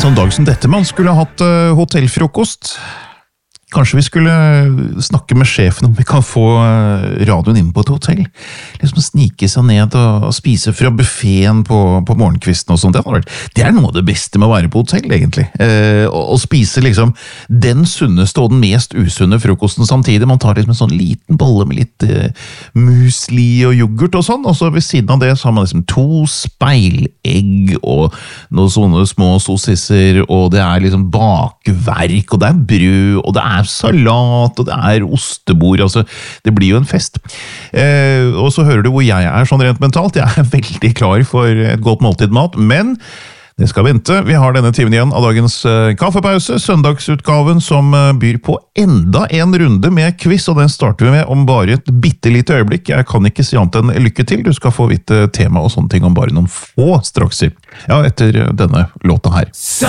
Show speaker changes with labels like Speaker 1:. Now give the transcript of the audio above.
Speaker 1: En sånn dag som dette, man skulle hatt hotellfrokost. Kanskje vi skulle snakke med sjefen om vi kan få radioen inn på et hotell. Liksom snike seg ned og spise fra buffeten på morgenkvisten og sånt. Det noe av det beste med å være på hotell, egentlig. Å spise liksom den sunneste og den mest usunne frokosten samtidig. Man tar liksom en sånn liten bolle med litt musli og yoghurt og sånn, og så ved siden av det så har man liksom 2 speilegg og noen sånne små sossisser, og det liksom bakverk, og det brød, og det salat, og det ostebord, altså, det blir jo en fest. Og så hører du hvor jeg sånn rent mentalt. Jeg veldig klar for et godt måltid mat, men det skal vente. Vi har denne timen igjen av dagens kaffepause, søndagsutgaven som byr på enda en runde med quiz, og den starter vi med om bare et bittelite øyeblikk. Jeg kan ikke si annet enn lykke til. Du skal få vite tema og sånne ting om bare noen få strakser. Ja, etter denne låta her.